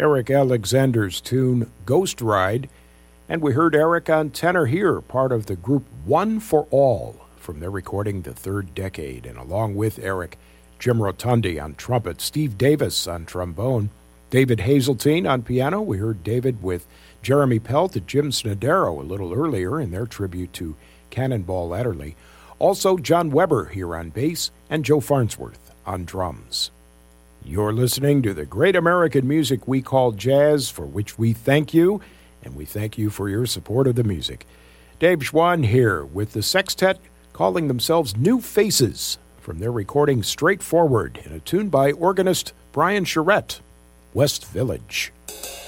Eric Alexander's tune Ghost Ride, and we heard Eric on tenor here, part of the group One for All from their recording The Third Decade, and along with Eric, Jim Rotundi on trumpet, Steve Davis on trombone, David Hazeltine on piano. We heard David with Jeremy Pelt and Jim Snodero a little earlier in their tribute to Cannonball Adderley. Also, John Weber here on bass and Joe Farnsworth on drums. You're listening to the great American music we call jazz, for which we thank you, and we thank you for your support of the music. Dave Schwann here with the sextet calling themselves New Faces from their recording Straightforward in a tune by organist Brian Charette, West Village.